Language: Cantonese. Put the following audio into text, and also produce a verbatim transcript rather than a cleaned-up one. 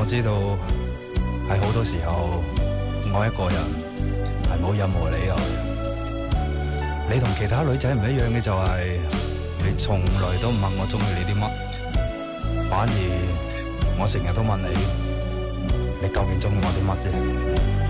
我知道喺好多時候愛一個人係冇任何理由嘅。你同其他女仔唔一樣嘅就係、是、你從來都唔問我中意你啲乜，反而我成日都問你，你究竟中意我啲乜啫？